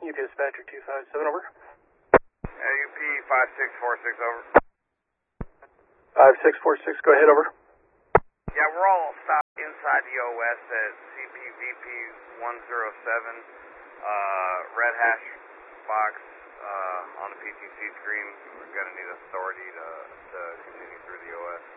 UPS Patrick 257, over. UP 5646, over. 5646, go ahead, over. Yeah, we're all stopped inside the OS at CPVP 107, red hash box on the PTC screen. We're going to need authority to continue through the OS.